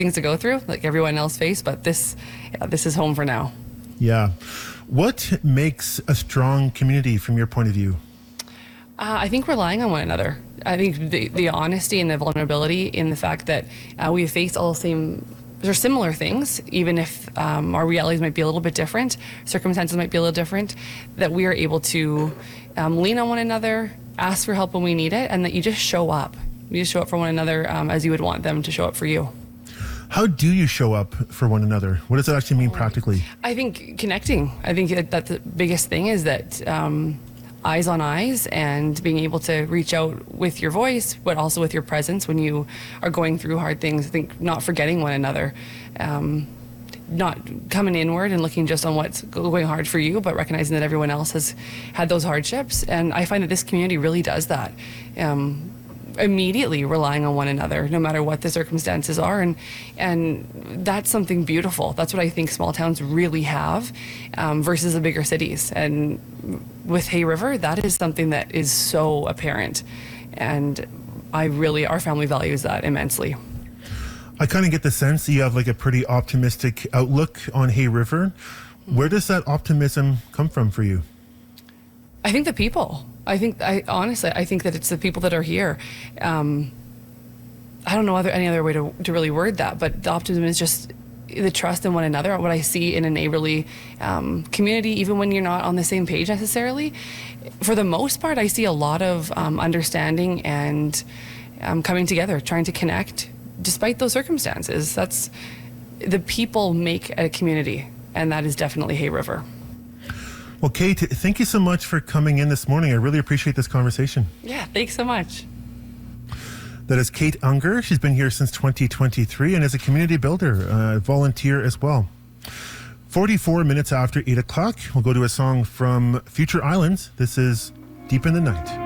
things to go through, like everyone else face, but this is home for now. Yeah. What makes a strong community from your point of view? I think relying on one another. I think the honesty and the vulnerability in the fact that we face all the same, or similar things, even if our realities might be a little bit different, circumstances might be a little different, that we are able to lean on one another, ask for help when we need it, and that you just show up. You just show up for one another as you would want them to show up for you. How do you show up for one another? What does that actually mean practically? I think connecting. I think that the biggest thing is that eyes on eyes and being able to reach out with your voice, but also with your presence when you are going through hard things. I think not forgetting one another, not coming inward and looking just on what's going hard for you, but recognizing that everyone else has had those hardships. And I find that this community really does that. Immediately relying on one another, no matter what the circumstances are, and that's something beautiful. That's what I think small towns really have, versus the bigger cities. And with Hay River, that is something that is so apparent, and our family values that immensely. I kind of get the sense that you have like a pretty optimistic outlook on Hay River. Where does that optimism come from for you? I think the people. Honestly, I think that it's the people that are here. I don't know any other way to really word that, but the optimism is just the trust in one another. What I see in a neighborly community, even when you're not on the same page necessarily, for the most part, I see a lot of understanding and coming together, trying to connect, despite those circumstances. That's the people make a community, and that is definitely Hay River. Well, Kate, thank you so much for coming in this morning. I really appreciate this conversation. Yeah, thanks so much. That is Kate Unger. She's been here since 2023 and is a community builder, volunteer as well. 44 minutes after 8 o'clock, we'll go to a song from Future Islands. This is Deep in the Night.